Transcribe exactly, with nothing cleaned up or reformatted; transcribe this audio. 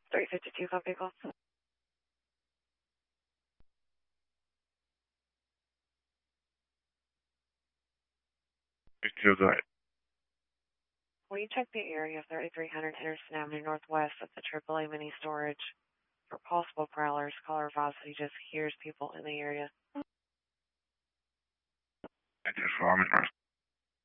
three fifty-two, copy call. Still go ahead. Will you check the area of thirty-three hundred Henderson Avenue Northwest at the triple A mini storage for possible prowlers? Caller Velocity just hears people in the area. I just saw him in North.